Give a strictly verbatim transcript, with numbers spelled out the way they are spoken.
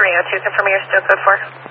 three oh two, confirm your still code four.